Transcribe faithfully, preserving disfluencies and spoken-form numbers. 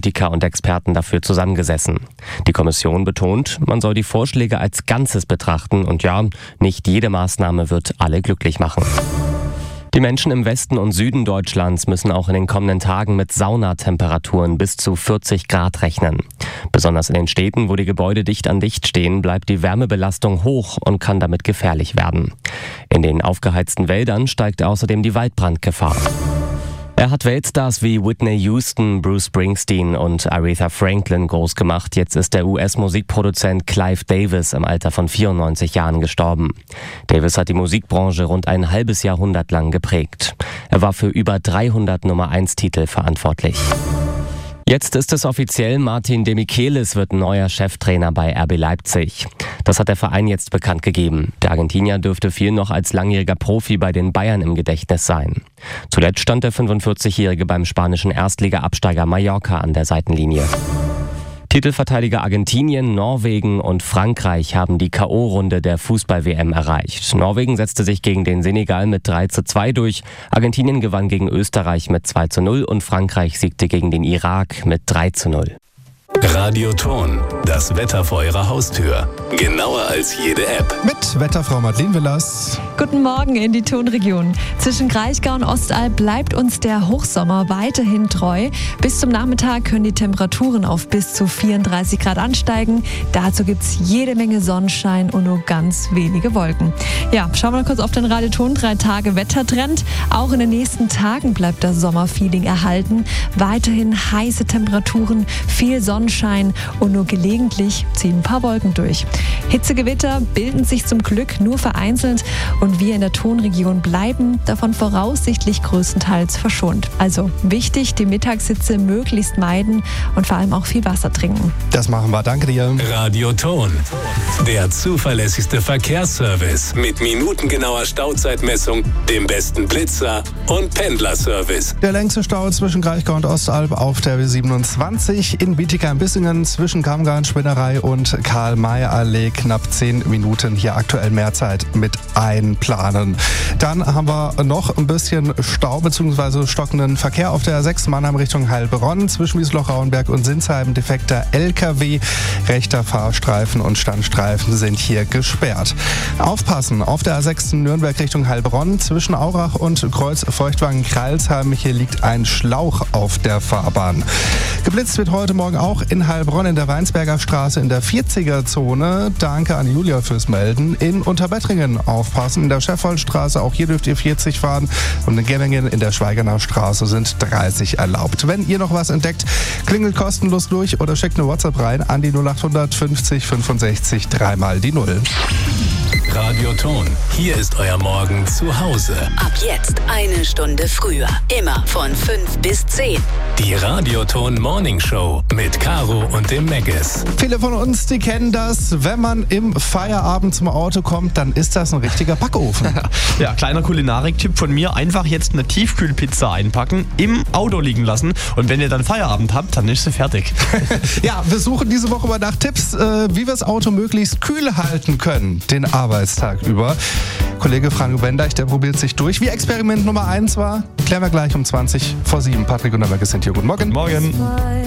Politiker und Experten dafür zusammengesessen. Die Kommission betont, man soll die Vorschläge als Ganzes betrachten und ja, nicht jede Maßnahme wird alle glücklich machen. Die Menschen im Westen und Süden Deutschlands müssen auch in den kommenden Tagen mit Saunatemperaturen bis zu vierzig Grad rechnen. Besonders in den Städten, wo die Gebäude dicht an dicht stehen, bleibt die Wärmebelastung hoch und kann damit gefährlich werden. In den aufgeheizten Wäldern steigt außerdem die Waldbrandgefahr. Er hat Weltstars wie Whitney Houston, Bruce Springsteen und Aretha Franklin groß gemacht. Jetzt ist der U S-Musikproduzent Clive Davis im Alter von vierundneunzig Jahren gestorben. Davis hat die Musikbranche rund ein halbes Jahrhundert lang geprägt. Er war für über dreihundert Nummer eins Titel verantwortlich. Jetzt ist es offiziell, Martin Demichelis wird neuer Cheftrainer bei R B Leipzig. Das hat der Verein jetzt bekannt gegeben. Der Argentinier dürfte vielen noch als langjähriger Profi bei den Bayern im Gedächtnis sein. Zuletzt stand der fünfundvierzigjährige beim spanischen Erstliga-Absteiger Mallorca an der Seitenlinie. Titelverteidiger Argentinien, Norwegen und Frankreich haben die K O-Runde der Fußball-W M erreicht. Norwegen setzte sich gegen den Senegal mit drei zu zwei durch, Argentinien gewann gegen Österreich mit zwei zu null und Frankreich siegte gegen den Irak mit drei zu null. Radioton, das Wetter vor Ihrer Haustür. Genauer als jede App. Mit Wetterfrau Madeleine Villas. Guten Morgen in die Tonregion. Zwischen Kraichgau und Ostalb bleibt uns der Hochsommer weiterhin treu. Bis zum Nachmittag können die Temperaturen auf bis zu vierunddreißig Grad ansteigen. Dazu gibt es jede Menge Sonnenschein und nur ganz wenige Wolken. Ja, schauen wir mal kurz auf den Radioton drei Tage Wettertrend. Auch in den nächsten Tagen bleibt das Sommerfeeling erhalten. Weiterhin heiße Temperaturen, viel Sonnenschein und nur gelegentlich ziehen ein paar Wolken durch. Hitzegewitter bilden sich zum Glück nur vereinzelt und wir in der Tonregion bleiben davon voraussichtlich größtenteils verschont. Also wichtig, die Mittagshitze möglichst meiden und vor allem auch viel Wasser trinken. Das machen wir. Danke dir. Radioton, der zuverlässigste Verkehrsservice mit minutengenauer Stauzeitmessung, dem besten Blitzer und Pendlerservice. Der längste Stau zwischen Kraichgau und Ostalb auf der B siebenundzwanzig in Bietigheim-Bissingen zwischen Kammgarn-Spinnerei und Karl-May-Allee. Knapp zehn Minuten hier aktuell Mehrzeit mit einplanen. Dann haben wir noch ein bisschen Stau bzw. stockenden Verkehr auf der A sechs Mannheim Richtung Heilbronn zwischen Wiesloch-Rauenberg und Sinsheim. Defekter L K W, rechter Fahrstreifen und Standstreifen sind hier gesperrt. Aufpassen auf der A sechs Nürnberg Richtung Heilbronn zwischen Aurach und Kreuz Feuchtwangen-Kreilsheim. Hier liegt ein Schlauch auf der Fahrbahn. Geblitzt wird heute Morgen auch in Heilbronn in der Weinsberger Straße in der vierziger-Zone. Danke an Julia fürs Melden. In Unterbettringen aufpassen, in der Scheffoldstraße, auch hier dürft ihr vierzig fahren. Und in Gemmingen in der Schweigener Straße sind dreißig erlaubt. Wenn ihr noch was entdeckt, klingelt kostenlos durch oder schickt eine WhatsApp rein an die null achthundert fünfzig fünfundsechzig dreimal die Null. Radioton, hier ist euer Morgen zu Hause. Ab jetzt eine Stunde früher. Immer von fünf bis zehn. Die Radioton Morning Show mit Caro und dem Meggis. Viele von uns, die kennen das. Wenn man im Feierabend zum Auto kommt, dann ist das ein richtiger Backofen. Ja, kleiner Kulinarik-Tipp von mir. Einfach jetzt eine Tiefkühlpizza einpacken, im Auto liegen lassen und wenn ihr dann Feierabend habt, dann ist sie fertig. Ja, wir suchen diese Woche mal nach Tipps, äh, wie wir das Auto möglichst kühl halten können, den Arbeitstag über. Kollege Franjo Bendeich, der probiert sich durch. Wie Experiment Nummer eins war, klären wir gleich um zwanzig vor sieben. Patrick und der Meggis sind hier. Guten Morgen. Morgen.